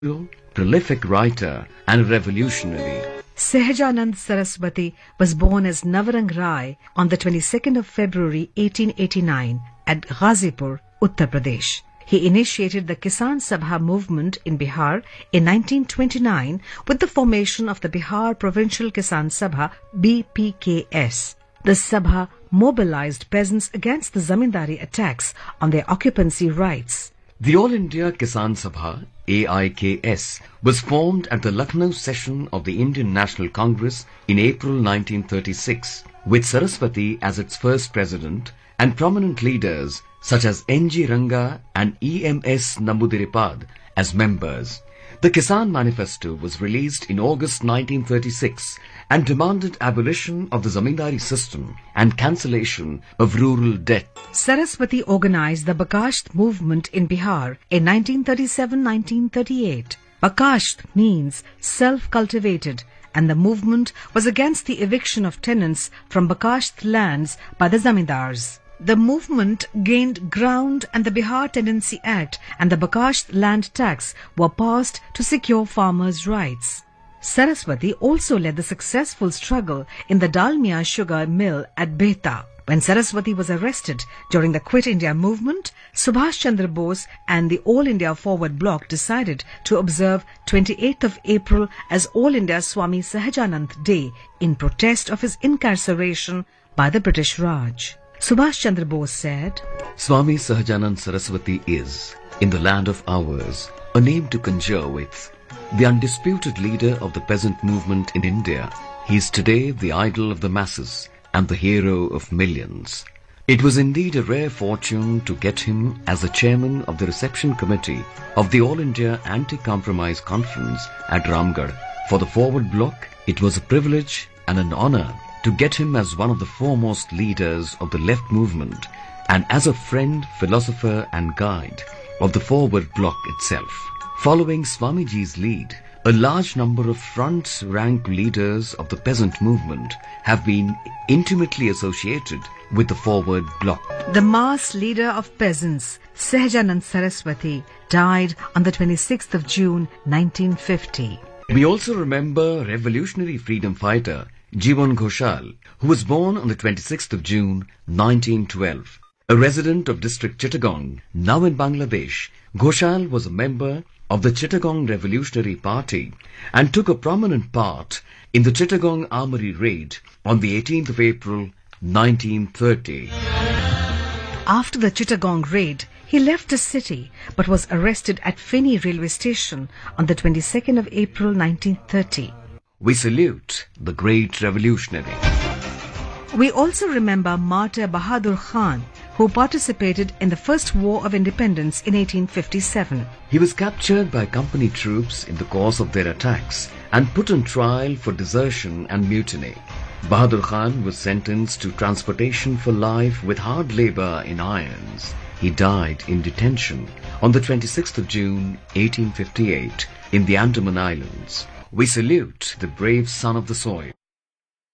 prolific writer and revolutionary. Sahajanand Saraswati was born as Navarang Rai on the 22nd of February 1889 at Ghazipur, Uttar Pradesh. He initiated the Kisan Sabha movement in Bihar in 1929 with the formation of the Bihar Provincial Kisan Sabha BPKS. The Sabha mobilized peasants against the zamindari attacks on their occupancy rights. The All India Kisan Sabha AIKS was formed at the Lucknow session of the Indian National Congress in April 1936 with Saraswati as its first president and prominent leaders such as N.G. Ranga and E.M.S. Nambudiripad as members. The Kisan Manifesto was released in August 1936 and demanded abolition of the zamindari system and cancellation of rural debt. Saraswati organized the Bakasht movement in Bihar in 1937-1938. Bakasht means self-cultivated, and the movement was against the eviction of tenants from Bakasht lands by the zamindars. The movement gained ground and the Bihar Tenancy Act and the Bakasht land tax were passed to secure farmers' rights. Saraswati also led the successful struggle in the Dalmia sugar mill at Behta. When Saraswati was arrested during the Quit India movement, Subhash Chandra Bose and the All India Forward Bloc decided to observe 28th of April as All India Swami Sahajanand Day in protest of his incarceration by the British Raj. Subhash Chandra Bose said, Swami Sahajanand Saraswati is, in the land of ours, a name to conjure with. The undisputed leader of the peasant movement in India, he is today the idol of the masses and the hero of millions. It was indeed a rare fortune to get him as the chairman of the reception committee of the All India Anti-Compromise Conference at Ramgarh. For the Forward Bloc, it was a privilege and an honor to get him as one of the foremost leaders of the left movement and as a friend, philosopher and guide of the Forward Bloc itself. Following Swamiji's lead, a large number of front-rank leaders of the peasant movement have been intimately associated with the Forward Bloc. The mass leader of peasants, Sahajanand Saraswati, died on the 26th of June 1950. We also remember revolutionary freedom fighter Jivan Ghoshal, who was born on the 26th of June 1912. A resident of district Chittagong, now in Bangladesh, Ghoshal was a member of the Chittagong Revolutionary Party and took a prominent part in the Chittagong Armory raid on the 18th of April 1930. After the Chittagong raid, he left the city but was arrested at Feni railway station on the 22nd of April 1930. We salute the great revolutionary. We also remember Martyr Bahadur Khan, who participated in the First War of Independence in 1857. He was captured by company troops in the course of their attacks and put on trial for desertion and mutiny. Bahadur Khan was sentenced to transportation for life with hard labor in irons. He died in detention on the 26th of June 1858 in the Andaman Islands. We salute the brave son of the soil.